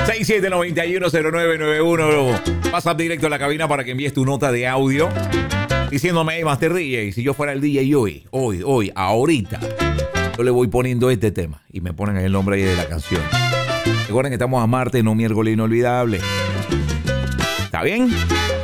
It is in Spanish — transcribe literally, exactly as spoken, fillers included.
seis siete nueve uno cero nueve nueve uno. WhatsApp directo a la cabina para que envíes tu nota de audio diciéndome, hey, Master D J, si yo fuera el D J hoy, hoy, hoy, ahorita, yo le voy poniendo este tema y me ponen el nombre ahí de la canción. Recuerden que estamos a martes, no miércoles inolvidable. ¿Está bien?